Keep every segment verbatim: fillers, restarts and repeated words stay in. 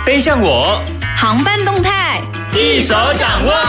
飞向我， 航班动态一手掌握。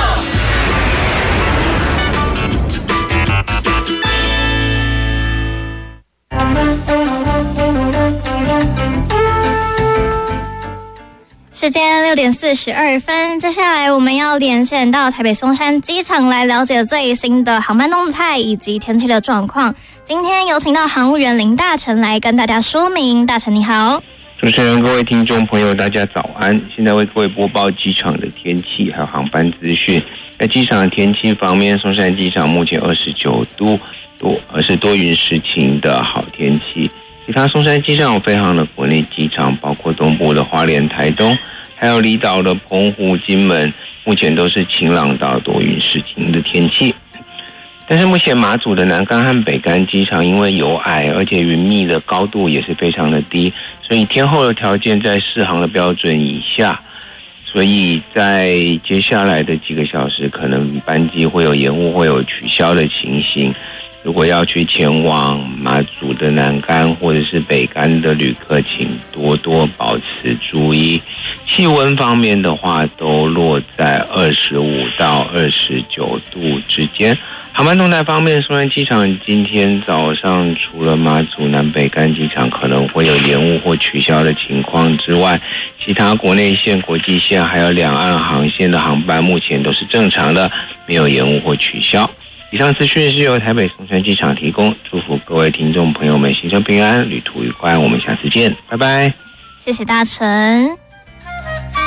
时间六点四十二分，接下来我们要连线到台北松山机场来了解最新的航班动态以及天气的状况。今天有请到航务员林大成来跟大家说明。大成你好。 主持人、各位听众朋友，大家早安！现在为各位播报机场的天气还有航班资讯。在机场的天气方面，松山机场目前二十九度多，而是多云时晴的好天气。其他松山机上有飞航的国内机场，包括东部的花莲、台东，还有离岛的澎湖、金门，目前都是晴朗到多云时晴的天气。但是目前马祖的南竿和北竿机场因为有矮，而且云密的高度也是非常的低，所以天候的条件在适航的标准以下，所以在接下来的几个小时可能班机会有延误，会有取消的情形。如果要去前往马祖的南竿或者是北竿的旅客，请多多保持注意。气温方面的话，都落在二十五到二十九度之间。航班动态方面，松山机场今天早上除了马祖南北竿机场可能会有延误或取消的情况之外，其他国内线、国际线还有两岸航线的航班目前都是正常的，没有延误或取消。以上资讯是由台北松山机场提供，祝福各位听众朋友们行程平安，旅途愉快，我们下次见，拜拜。 谢谢大成。